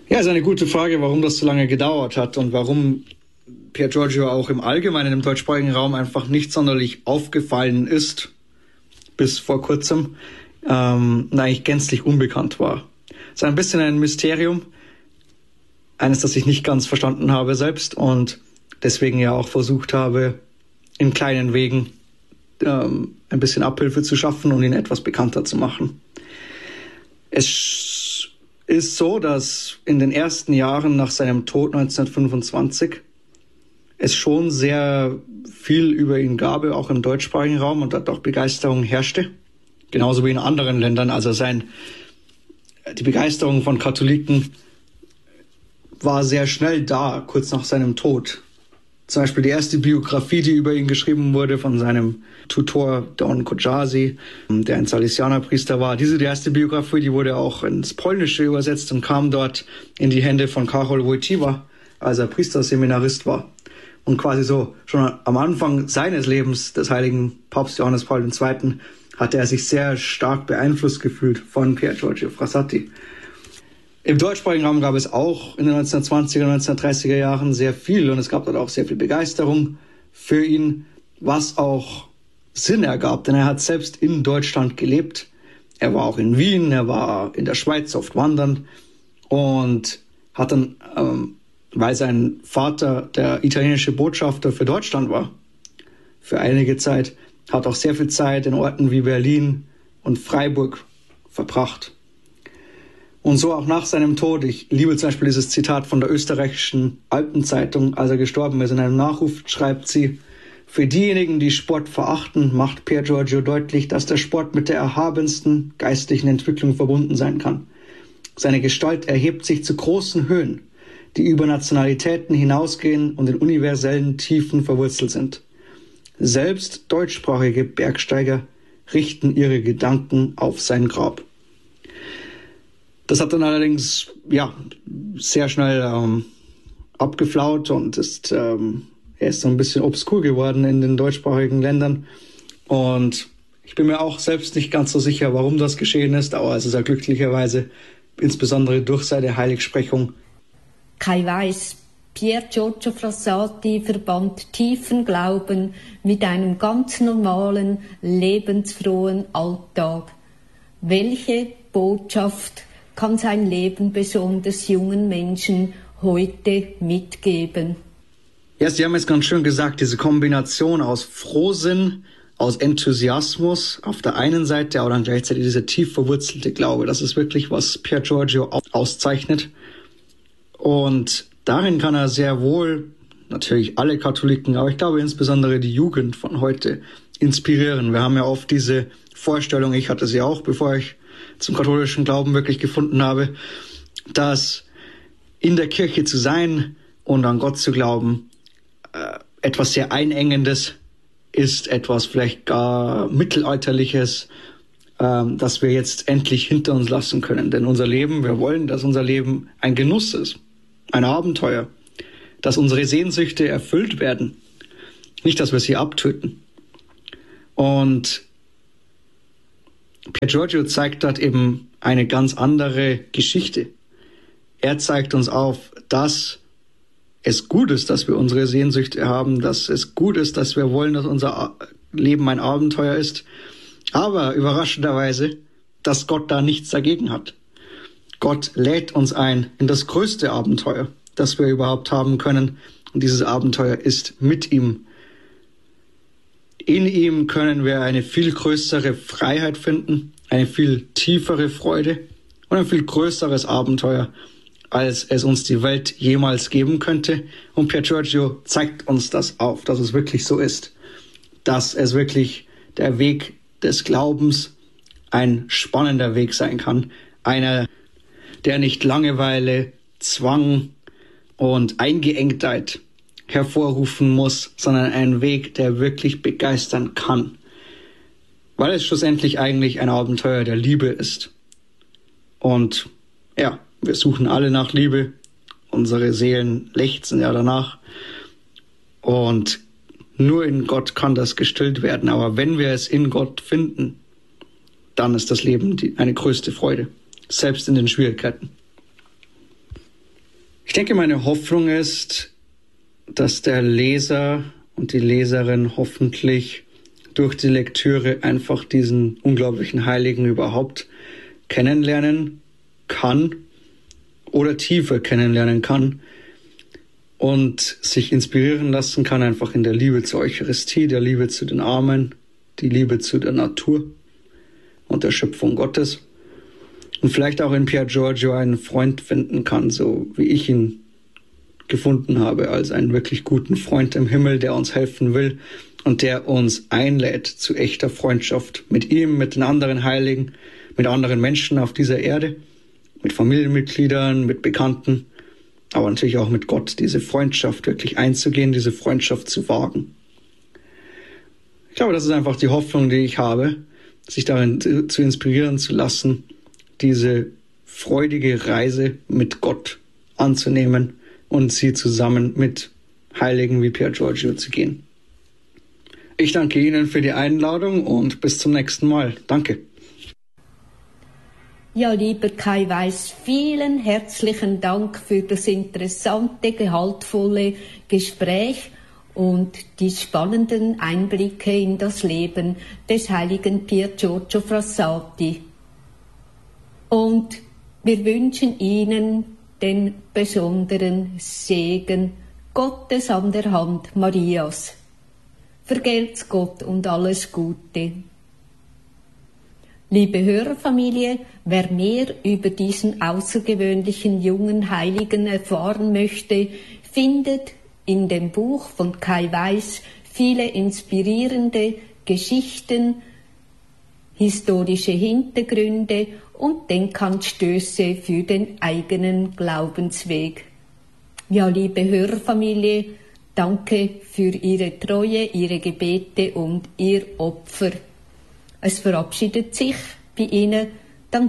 Ja, ist eine gute Frage, warum das so lange gedauert hat und warum Pier Giorgio auch im Allgemeinen im deutschsprachigen Raum einfach nicht sonderlich aufgefallen ist, bis vor kurzem, eigentlich gänzlich unbekannt war. Es ist ein bisschen ein Mysterium, eines, das ich nicht ganz verstanden habe selbst und deswegen ja auch versucht habe, in kleinen Wegen ein bisschen Abhilfe zu schaffen und ihn etwas bekannter zu machen. Es ist so, dass in den ersten Jahren nach seinem Tod 1925 es schon sehr viel über ihn gab, auch im deutschsprachigen Raum, und dort auch Begeisterung herrschte. Genauso wie in anderen Ländern. Also die Begeisterung von Katholiken war sehr schnell da, kurz nach seinem Tod. Zum Beispiel die erste Biografie, die über ihn geschrieben wurde von seinem Tutor Don Kojasi, der ein Salesianerpriester war. Die erste Biografie, die wurde auch ins Polnische übersetzt und kam dort in die Hände von Karol Wojtyła, als er Priesterseminarist war. Und quasi so schon am Anfang seines Lebens des heiligen Papst Johannes Paul II. Hatte er sich sehr stark beeinflusst gefühlt von Pier Giorgio Frassati. Im deutschsprachigen Raum gab es auch in den 1920er und 1930er Jahren sehr viel und es gab dort auch sehr viel Begeisterung für ihn, was auch Sinn ergab, denn er hat selbst in Deutschland gelebt. Er war auch in Wien, er war in der Schweiz oft wandern und hat dann, weil sein Vater der italienische Botschafter für Deutschland war, für einige Zeit, hat auch sehr viel Zeit in Orten wie Berlin und Freiburg verbracht. Und so auch nach seinem Tod. Ich liebe zum Beispiel dieses Zitat von der österreichischen Alpenzeitung, als er gestorben ist. In einem Nachruf schreibt sie: Für diejenigen, die Sport verachten, macht Pier Giorgio deutlich, dass der Sport mit der erhabensten geistlichen Entwicklung verbunden sein kann. Seine Gestalt erhebt sich zu großen Höhen, die über Nationalitäten hinausgehen und in universellen Tiefen verwurzelt sind. Selbst deutschsprachige Bergsteiger richten ihre Gedanken auf sein Grab. Das hat dann allerdings sehr schnell abgeflaut und er ist so ein bisschen obskur geworden in den deutschsprachigen Ländern. Und ich bin mir auch selbst nicht ganz so sicher, warum das geschehen ist, aber es ist ja glücklicherweise insbesondere durch seine Heiligsprechung. Kai weiß, Pier Giorgio Frassati verband tiefen Glauben mit einem ganz normalen, lebensfrohen Alltag. Welche Botschaft kann sein Leben besonders jungen Menschen heute mitgeben? Ja, Sie haben es ganz schön gesagt, diese Kombination aus Frohsinn, aus Enthusiasmus auf der einen Seite, aber dann gleichzeitig dieser tief verwurzelte Glaube. Das ist wirklich, was Pier Giorgio auszeichnet. Und darin kann er sehr wohl, natürlich alle Katholiken, aber ich glaube insbesondere die Jugend von heute inspirieren. Wir haben ja oft diese Vorstellung, ich hatte sie auch, bevor ich zum katholischen Glauben wirklich gefunden habe, dass in der Kirche zu sein und an Gott zu glauben etwas sehr Einengendes ist, etwas vielleicht gar Mittelalterliches, das wir jetzt endlich hinter uns lassen können. Denn unser Leben, wir wollen, dass unser Leben ein Genuss ist, ein Abenteuer, dass unsere Sehnsüchte erfüllt werden, nicht, dass wir sie abtöten. Und Pier Giorgio zeigt dort eben eine ganz andere Geschichte. Er zeigt uns auf, dass es gut ist, dass wir unsere Sehnsüchte haben, dass es gut ist, dass wir wollen, dass unser Leben ein Abenteuer ist, aber überraschenderweise, dass Gott da nichts dagegen hat. Gott lädt uns ein in das größte Abenteuer, das wir überhaupt haben können, und dieses Abenteuer ist mit ihm. In ihm können wir eine viel größere Freiheit finden, eine viel tiefere Freude und ein viel größeres Abenteuer, als es uns die Welt jemals geben könnte. Und Pier Giorgio zeigt uns das auf, dass es wirklich so ist, dass es wirklich der Weg des Glaubens ein spannender Weg sein kann, einer, der nicht Langeweile, Zwang und Eingeengtheit hervorrufen muss, sondern ein Weg, der wirklich begeistern kann, weil es schlussendlich eigentlich ein Abenteuer der Liebe ist. Und ja, wir suchen alle nach Liebe, unsere Seelen lechzen ja danach und nur in Gott kann das gestillt werden, aber wenn wir es in Gott finden, dann ist das Leben eine größte Freude, selbst in den Schwierigkeiten. denke, meine Hoffnung ist, dass der Leser und die Leserin hoffentlich durch die Lektüre einfach diesen unglaublichen Heiligen überhaupt kennenlernen kann oder tiefer kennenlernen kann und sich inspirieren lassen kann, einfach in der Liebe zur Eucharistie, der Liebe zu den Armen, die Liebe zu der Natur und der Schöpfung Gottes. Und vielleicht auch in Pier Giorgio einen Freund finden kann, so wie ich ihn gefunden habe, als einen wirklich guten Freund im Himmel, der uns helfen will und der uns einlädt zu echter Freundschaft mit ihm, mit den anderen Heiligen, mit anderen Menschen auf dieser Erde, mit Familienmitgliedern, mit Bekannten, aber natürlich auch mit Gott, diese Freundschaft wirklich einzugehen, diese Freundschaft zu wagen. Ich glaube, das ist einfach die Hoffnung, die ich habe, sich darin zu inspirieren zu lassen, diese freudige Reise mit Gott anzunehmen und sie zusammen mit Heiligen wie Pier Giorgio zu gehen. Ich danke Ihnen für die Einladung und bis zum nächsten Mal. Danke. Ja, lieber Kai Weiss, vielen herzlichen Dank für das interessante, gehaltvolle Gespräch und die spannenden Einblicke in das Leben des heiligen Pier Giorgio Frassati. Und wir wünschen Ihnen den besonderen Segen Gottes an der Hand Marias. Vergelt's Gott und alles Gute. Liebe Hörerfamilie, wer mehr über diesen außergewöhnlichen jungen Heiligen erfahren möchte, findet in dem Buch von Kai Weiss viele inspirierende Geschichten, historische Hintergründe und Denkanstöße für den eigenen Glaubensweg. Ja, liebe Hörerfamilie, danke für Ihre Treue, Ihre Gebete und Ihr Opfer. Es verabschiedet sich bei Ihnen